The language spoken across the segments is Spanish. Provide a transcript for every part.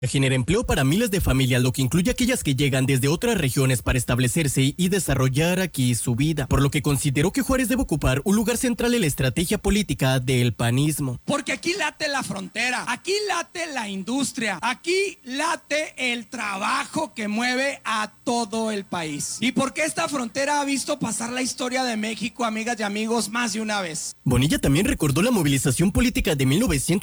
Genera empleo para miles de familias, lo que incluye aquellas que llegan desde otras regiones para establecerse y desarrollar aquí su vida, por lo que consideró que Juárez debe ocupar un lugar central en la estrategia política del panismo. Porque aquí late la frontera, aquí late la industria, aquí late el trabajo que mueve a todo el país. Y porque esta frontera ha visto pasar la historia de México, amigas y amigos, más de una vez. Bonilla también recordó la movilización política de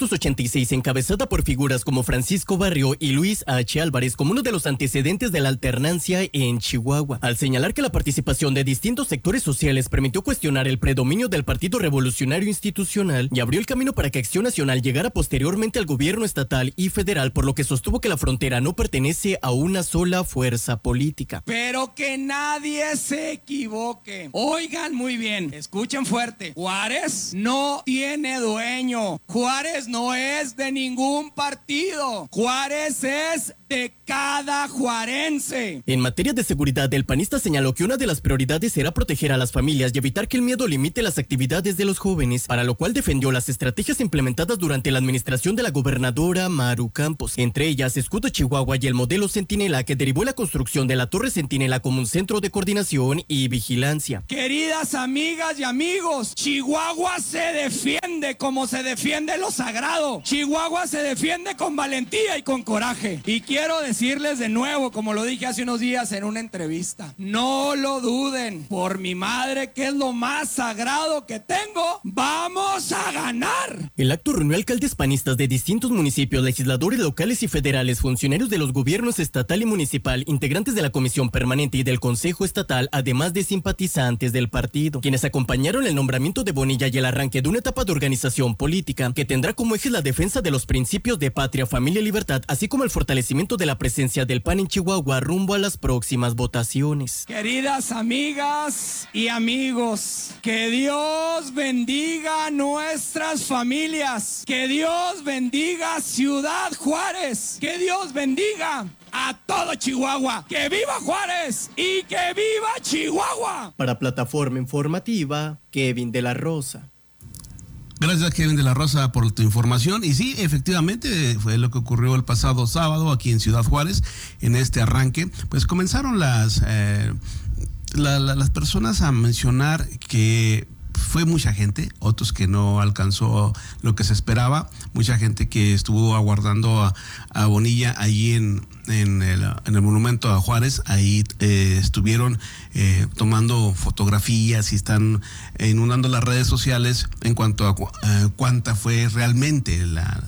1986 encabezada por figuras como Francisco Barrio y Luis H. Álvarez como uno de los antecedentes de la alternancia en Chihuahua, al señalar que la participación de distintos sectores sociales permitió cuestionar el predominio del Partido Revolucionario Institucional y abrió el camino para que Acción Nacional llegara posteriormente al gobierno estatal y federal, por lo que sostuvo que la frontera no pertenece a una sola fuerza política. Pero que nadie se equivoque. Oigan muy bien, escuchen fuerte. Juárez no tiene dueño. Juárez no es de ningún partido. Juárez es de cada juarense. En materia de seguridad, el panista señaló que una de las prioridades será proteger a las familias y evitar que el miedo limite las actividades de los jóvenes, para lo cual defendió las estrategias implementadas durante la administración de la gobernadora Maru Campos, entre ellas Escudo Chihuahua y el modelo Centinela, que derivó la construcción de la Torre Centinela como un centro de coordinación y vigilancia. Queridas amigas y amigos, Chihuahua se defiende como se defiende lo sagrado. Chihuahua se defiende con valentía y con coraje. Y quiero decirles de nuevo, como lo dije hace unos días en una entrevista, no lo duden, por mi madre, que es lo más sagrado que tengo, vamos a ganar. El acto reunió alcaldes panistas de distintos municipios, legisladores locales y federales, funcionarios de los gobiernos estatal y municipal, integrantes de la Comisión Permanente y del Consejo Estatal, además de simpatizantes del partido, quienes acompañaron el nombramiento de Bonilla y el arranque de una etapa de organización política que tendrá como eje la defensa de los principios de patria, familia y libertad, así como el fortalecimiento de la presencia del PAN en Chihuahua rumbo a las próximas votaciones. Queridas amigas y amigos, que Dios bendiga nuestras familias, que Dios bendiga Ciudad Juárez, que Dios bendiga a todo Chihuahua. ¡Que viva Juárez y que viva Chihuahua! Para Plataforma Informativa, Kevin de la Rosa. Gracias, Kevin de la Rosa, por tu información. Y sí, efectivamente, fue lo que ocurrió el pasado sábado aquí en Ciudad Juárez, en este arranque. Pues comenzaron las personas a mencionar que fue mucha gente, otros que no alcanzó lo que se esperaba, mucha gente que estuvo aguardando a Bonilla ahí en el monumento a Juárez. Ahí estuvieron tomando fotografías y están inundando las redes sociales en cuanto a cuánta fue realmente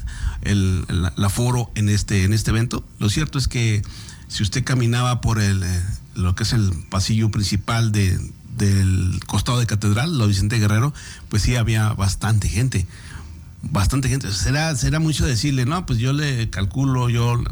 el aforo en este evento. Lo cierto es que si usted caminaba por lo que es el pasillo principal del costado de Catedral, la Vicente Guerrero, pues sí había bastante gente. Será mucho decirle, no, pues yo le calculo, yo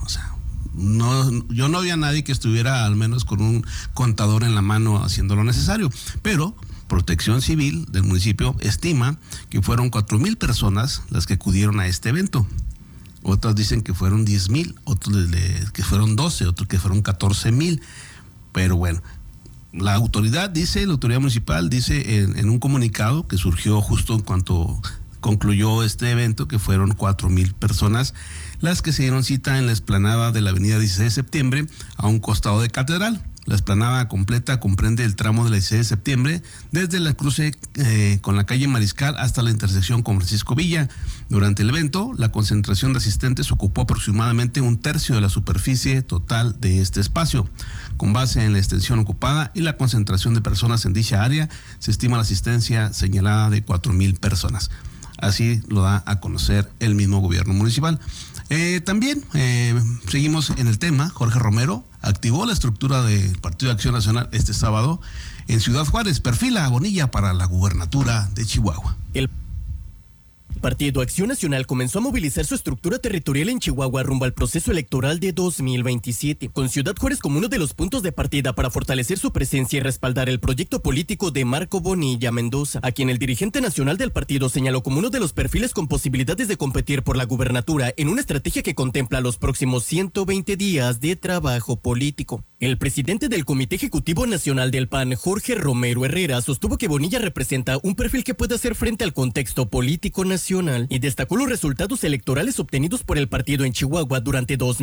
no había nadie que estuviera al menos con un contador en la mano haciendo lo necesario, pero Protección Civil del municipio estima que fueron 4,000 personas las que acudieron a este evento. Otras dicen que fueron 10,000, otros que fueron 12, otros que fueron 14,000, pero bueno. La autoridad municipal dice en un comunicado que surgió justo en cuanto concluyó este evento, que fueron 4,000 personas las que se dieron cita en la explanada de la avenida 16 de septiembre a un costado de Catedral. La explanada completa comprende el tramo de la 16 de septiembre desde la cruce con la calle Mariscal hasta la intersección con Francisco Villa. Durante el evento, la concentración de asistentes ocupó aproximadamente 1/3 de la superficie total de este espacio. Con base en la extensión ocupada y la concentración de personas en dicha área, se estima la asistencia señalada de 4,000 personas. Así lo da a conocer el mismo gobierno municipal. También seguimos en el tema. Jorge Romero activó la estructura del Partido de Acción Nacional este sábado en Ciudad Juárez. Perfila a Bonilla para la gubernatura de Chihuahua. El Partido Acción Nacional comenzó a movilizar su estructura territorial en Chihuahua rumbo al proceso electoral de 2027, con Ciudad Juárez como uno de los puntos de partida para fortalecer su presencia y respaldar el proyecto político de Marco Bonilla Mendoza, a quien el dirigente nacional del partido señaló como uno de los perfiles con posibilidades de competir por la gubernatura en una estrategia que contempla los próximos 120 días de trabajo político. El presidente del Comité Ejecutivo Nacional del PAN, Jorge Romero Herrera, sostuvo que Bonilla representa un perfil que puede hacer frente al contexto político nacional y destacó los resultados electorales obtenidos por el partido en Chihuahua durante